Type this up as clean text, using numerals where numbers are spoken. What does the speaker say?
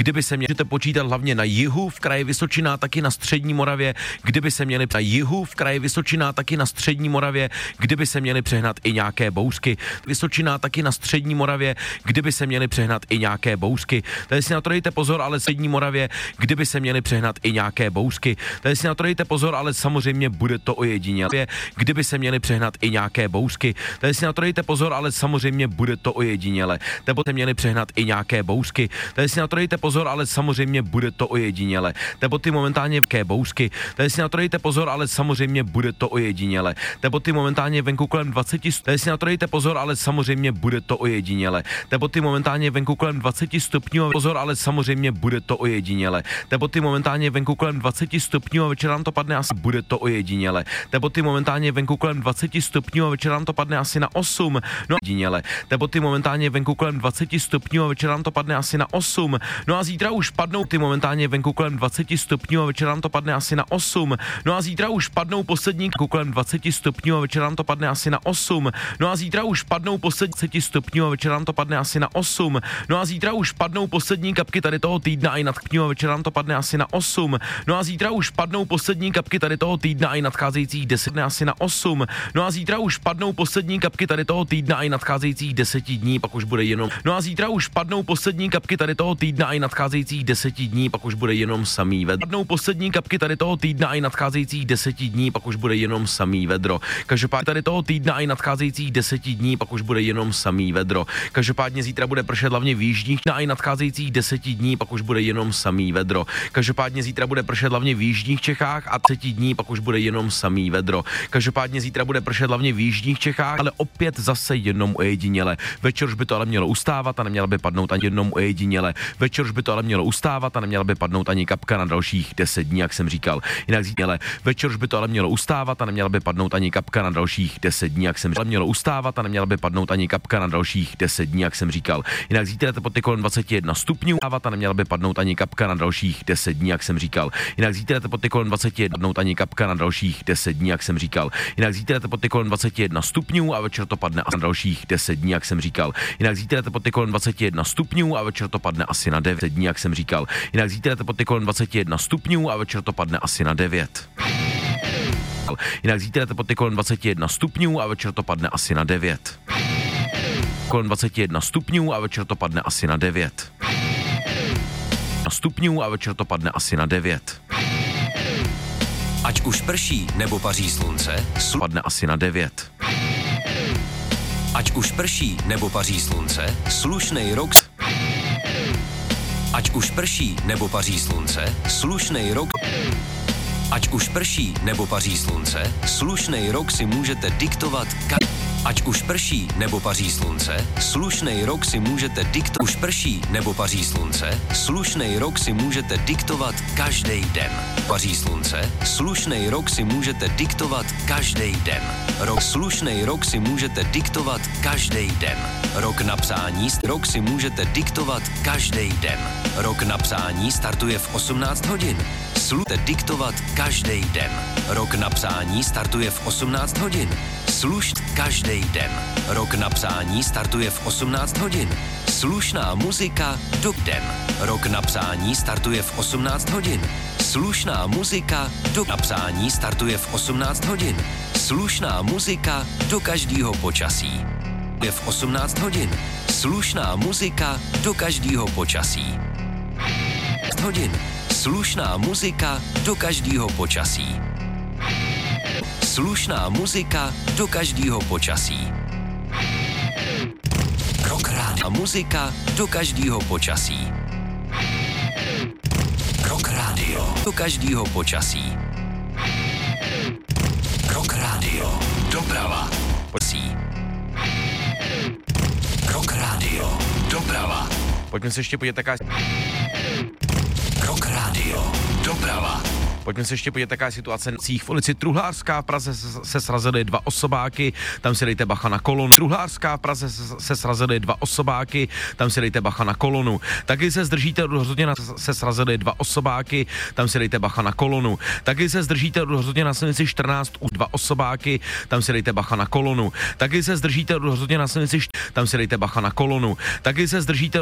kdyby se měli počítat hlavně na jihu, v kraji Vysočina, taky na střední Moravě, kdyby se měli na jihu, v kraji Vysočina, taky na střední Moravě, kdyby se měli přehnat i nějaké bouřky. Vysočina, taky na střední Moravě, kdyby se měli přehnat i nějaké bouřky. Tady si na to dejte pozor, ale střední Moravě, kdyby se měli přehnat i nějaké bouřky. Tady si na to dejte pozor, ale samozřejmě bude to ojedinělé. Kdyby se měli přehnat i nějaké bouřky. Tady si na to dejte pozor, ale samozřejmě bude to ojedinělé. Nebo se měli přehnat i nějaké bouřky. Tady si na to dejte pozor, ale samozřejmě bude to ojedinělé. Nebo ty momentálně jaké bouřky. Tady si na to dejte pozor, ale samozřejmě bude to ojedinělé. Nebo ty momentálně venku kolem 20. Tady si na to dejte pozor, ale samozřejmě bude to ojedinělé. Nebo ty momentálně venku kolem 20 stupňů. Pozor, ale samozřejmě bude to ojedinělé. Nebo ty momentálně venku kolem 20 stupňů a večer nám to padne asi bude to ojedinělé. Nebo ty momentálně venku kolem 20 stupňů a večer nám to padne asi na 8. No ojedinělé. Nebo ty momentálně venku kolem 20 stupňů a večer nám to padne asi na 8. No a zítra už padnou ty momentálně venku kolem 20 stupňů a večer nám to padne asi na 8. No a zítra už padnou poslední kolem 20 stupňů a večer nám to padne asi na 8. No a zítra už padnou poslední 20 stupňů a večer nám to padne asi na 8. No a zítra už padnou poslední kapky tady toho týdna a i nad a večer nám to padne asi na 8. No a zítra už padnou poslední kapky tady toho týdna a i nadcházejících 10 asi na 8. No a zítra už padnou poslední kapky tady toho týdna a i nadcházejících 10 dní, pak už bude jenom. No a zítra už padnou poslední kapky tady toho týdna a i nadcházejících 10 dní, pak už bude jenom samý vedro. Padnou poslední kapky tady toho týdna a i nadcházejících 10 dní, pak už bude jenom samý vedro. Každopádně tady toho týdna a i nadcházejících 10 dní, pak už bude jenom samý vedro. Každopádně zítra bude pršet hlavně v jižních a i nadcházejících 10 dní, pak už bude jenom samý vedro. Každopádně zítra bude pršet hlavně v jižních Čechách a 10 dní, pak už bude jenom samý vedro. Každopádně zítra bude pršet hlavně v jižních Čechách, ale opět zase jenom ojediněle. Večer už by to ale mělo ustávat a neměla by padnout ani jednou ojediněle. Večer už by to ale mělo ustávat a neměla by padnout ani kapka na dalších 10 dní, jak jsem říkal. Jinak zítra večer už by to ale mělo ustávat a neměla by padnout ani kapka na dalších 10 dní, jak jsem říkal. Mělo ustávat a neměla by padnout ani kapka na dalších 10 dní, jak jsem říkal. Jinak zítra teploty kolem 21 stupňů a neměla by padnout ani kapka na dalších 10 dní, jak jsem říkal. Jinak zítra teploty kolem 21 padnout ani kapka na dalších 10 dní, jak jsem říkal. Jinak zítra teploty kolem 21 stupňů a večer to padne asi na dalších 10 dní, jak jsem říkal. Jinak zítra teploty kolem 21 stupňů a večer to padne asi na 9 dní, jak jsem říkal. Jinak zítra teploty kolem 21 stupňů a večer to padne asi na 9. Jinak zítra teploty kolem 21 stupňů a večer to padne asi na 9. Kolem 21 stupňů a večer to padne asi na 9. Stupňů a večer to padne asi na 9. Ať už prší nebo paří slunce, padne asi na 9. Ať už prší nebo paří slunce, slušnej rok. Ať už prší nebo paří slunce, slušnej rok. Ať už prší nebo paří slunce, slušnej rok si můžete diktovat. Ať už prší nebo paří slunce, slušnej rok si můžete diktovat. Už prší nebo paří slunce, slušnej rok si můžete diktovat každý den. Paří slunce, slušnej rok si můžete diktovat každý den. Rok slušnej rok si můžete diktovat každý den. Rok na psání, rok si můžete diktovat každý den. Rok na psání startuje v 18 hodin. Slušte diktovat každý den. Rok na psání startuje v 18 hodin. Slušt každý den. Rok na psání startuje v 18 hodin. Slušná muzika do den. Rok na psání startuje v 18 hodin. Slušná muzika do napsání startuje v 18 hodin. Slušná muzika do každého počasí. Je v 18 hodin. Slušná muzika do každého počasí. Hodin. Slušná muzika do každého počasí. Slušná muzika do každého počasí. Rock rádio. Muzika do každého počasí. Rock rádio. Do každého počasí. Rock rádio. Doprava. Rock rádio. Doprava. Pojďme se ještě podívat taká... Rock rádio. Doprava. Pojďme se ještě podívat, taká situace v ulici Truhlářská v Praze se srazily 2 osobáky, tam si dejte bacha na kolonu. Truhlářská v Praze se srazily 2 osobáky, tam si dejte bacha na kolonu. Taky se zdržíte rozhodně se srazily 2 osobáky, tam si dejte bacha na kolonu. Taky se zdržíte rozhodně na silnici 14 u 2 osobáky, tam si dejte bacha na kolonu. Taky se zdržíte rozhodně na silnici tam si dejte bacha na kolonu. Taky se zdržíte